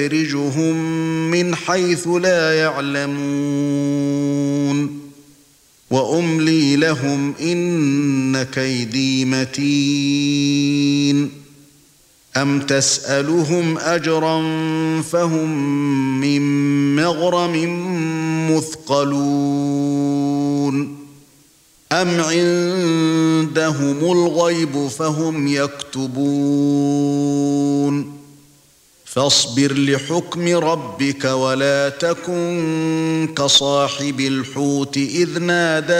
سنستدرجهم من حيث لا يعلمون وأملي لهم إن كيدي متين أم تسألهم أجرا فهم من مغرم مثقلون أم عندهم الغيب فهم يكتبون فاصبر لحكم ربك ولا تكن كصاحب الحوت إذ نادى